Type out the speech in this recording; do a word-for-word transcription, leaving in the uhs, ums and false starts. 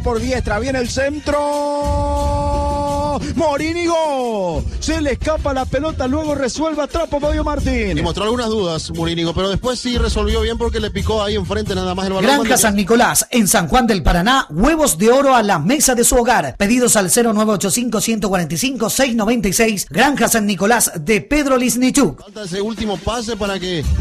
Por diestra, viene el centro. Morínigo. Se le escapa la pelota, luego resuelve, atrapa Fabio Martín. Y mostró algunas dudas, Morínigo, pero después sí resolvió bien porque le picó ahí enfrente nada más el balón. Granja San Nicolás, en San Juan del Paraná, huevos de oro a la mesa de su hogar. Pedidos al cero nueve ocho cinco, uno cuatro cinco, seis nueve seis. Granja San Nicolás de Pedro Lisnichuk. Falta ese último pase para que